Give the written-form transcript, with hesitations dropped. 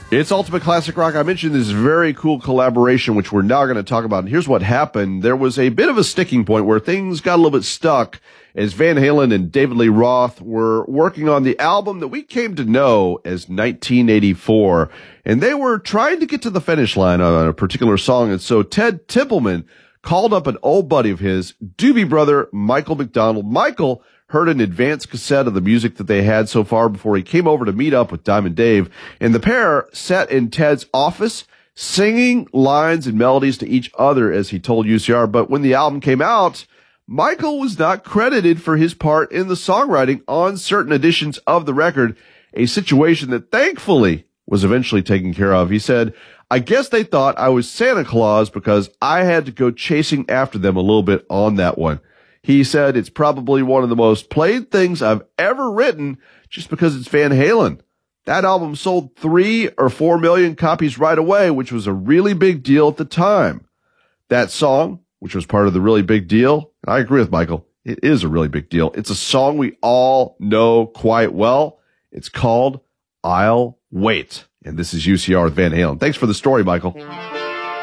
It's Ultimate Classic Rock. I mentioned this very cool collaboration, which we're now going to talk about. And here's what happened. There was a bit of a sticking point where things got a little bit stuck as Van Halen and David Lee Roth were working on the album that we came to know as 1984. And they were trying to get to the finish line on a particular song. And so Ted Templeman called up an old buddy of his, Doobie Brother Michael McDonald. Michael heard an advanced cassette of the music that they had so far before he came over to meet up with Diamond Dave. And the pair sat in Ted's office singing lines and melodies to each other, as he told UCR. But when the album came out, Michael was not credited for his part in the songwriting on certain editions of the record, a situation that thankfully was eventually taken care of. He said, "I guess they thought I was Santa Claus because I had to go chasing after them a little bit on that one." He said, "It's probably one of the most played things I've ever written just because it's Van Halen." That album sold 3 or 4 million copies right away, which was a really big deal at the time. That song, which was part of the really big deal, I agree with Michael, it is a really big deal. It's a song we all know quite well. It's called I'll Wait. And this is UCR with Van Halen. Thanks for the story, Michael.